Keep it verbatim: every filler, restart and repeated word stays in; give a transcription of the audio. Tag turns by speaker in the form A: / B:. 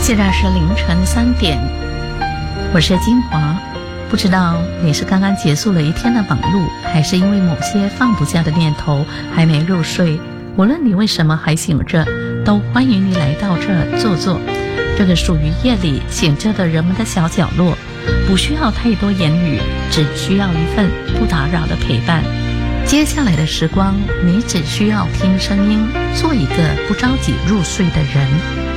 A: 现在是凌晨三点，我是金华。不知道你是刚刚结束了一天的忙碌，还是因为某些放不下的念头还没入睡。无论你为什么还醒着，都欢迎你来到这儿坐坐。这个属于夜里醒着的人们的小角落，不需要太多言语，只需要一份不打扰的陪伴。接下来的时光，你只需要听声音，做一个不着急入睡的人。